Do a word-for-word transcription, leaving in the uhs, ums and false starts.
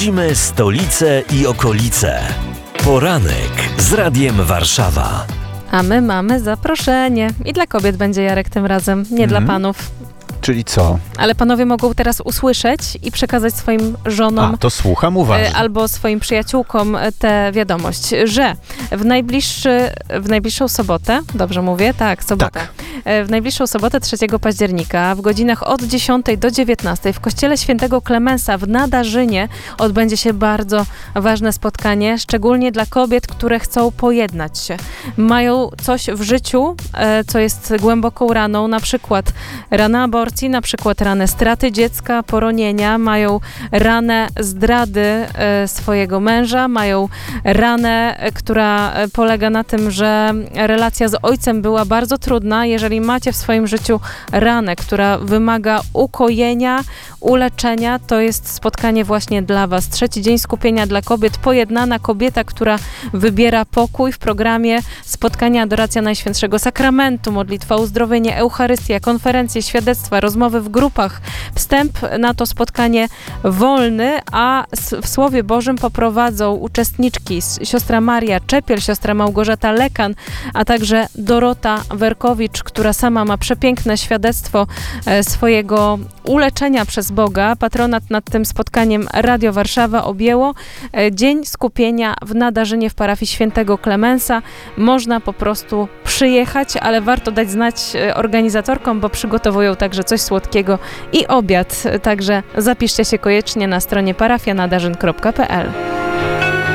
Odwiedzimy stolicę i okolice. Poranek z Radiem Warszawa. A my mamy zaproszenie. I dla kobiet będzie, Jarek, tym razem, nie mm. dla panów. Czyli co? Ale panowie mogą teraz usłyszeć i przekazać swoim żonom. A, to słucham uważnie. Albo swoim przyjaciółkom tę wiadomość, że w, najbliższy, w najbliższą sobotę, dobrze mówię? Tak, sobotę. Tak. W najbliższą sobotę trzeciego października w godzinach od dziesiątej do dziewiętnastej w kościele Świętego Klemensa w Nadarzynie odbędzie się bardzo ważne spotkanie, szczególnie dla kobiet, które chcą pojednać się. Mają coś w życiu, co jest głęboką raną, na przykład rana aborcji, na przykład ranę straty dziecka, poronienia, mają ranę zdrady e, swojego męża, mają ranę, e, która polega na tym, że relacja z ojcem była bardzo trudna. Jeżeli macie w swoim życiu ranę, która wymaga ukojenia, uleczenia, to jest spotkanie właśnie dla was. Trzeci dzień skupienia dla kobiet, pojednana kobieta, która wybiera pokój w programie spotkania Adoracja Najświętszego Sakramentu, modlitwa uzdrowienie, Eucharystia, konferencje, świadectwa, rozmowy w grupach. Wstęp na to spotkanie wolny, a w Słowie Bożym poprowadzą uczestniczki siostra Maria Czepiel, siostra Małgorzata Lekan, a także Dorota Werkowicz, która sama ma przepiękne świadectwo swojego uleczenia przez Boga. Patronat nad tym spotkaniem Radio Warszawa objęło. Dzień skupienia w Nadarzynie w parafii Świętego Klemensa. Można po prostu przyjechać, ale warto dać znać organizatorkom, bo przygotowują także coś słodkiego i obiad. Także zapiszcie się koniecznie na stronie parafianadarzyn kropka p l.